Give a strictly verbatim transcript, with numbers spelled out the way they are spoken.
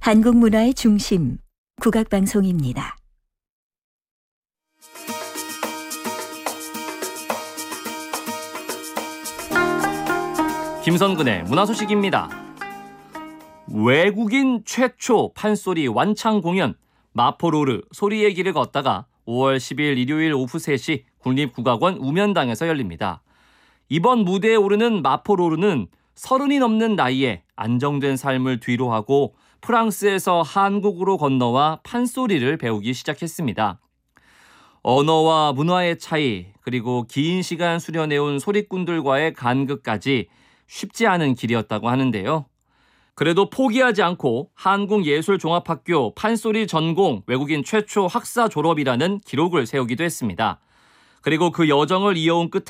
한국 문화의 중심, 국악방송입니다. 김선근의 문화소식입니다. 외국인 최초 판소리 완창 공연 마포로르 소리의 길을 걷다가 오월 십일 일요일 오후 세 시 국립국악원 우면당에서 열립니다. 이번 무대에 오르는 마포로르는 서른이 넘는 나이에 안정된 삶을 뒤로하고 프랑스에서 한국으로 건너와 판소리를 배우기 시작했습니다. 언어와 문화의 차이, 그리고 긴 시간 수련해온 소리꾼들과의 간극까지 쉽지 않은 길이었다고 하는데요. 그래도 포기하지 않고 한국예술종합학교 판소리 전공 외국인 최초 학사 졸업이라는 기록을 세우기도 했습니다. 그리고 그 여정을 이어온 끝에